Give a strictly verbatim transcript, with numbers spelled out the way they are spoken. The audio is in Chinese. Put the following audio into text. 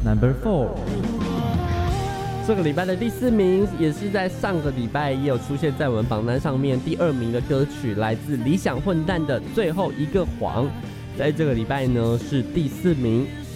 Number four。 这个礼拜的第四名，也是在上个礼拜也有出现在我们榜单上面第二名的歌曲，来自理想混蛋的《最后一个谎》，在这个礼拜呢是第四名，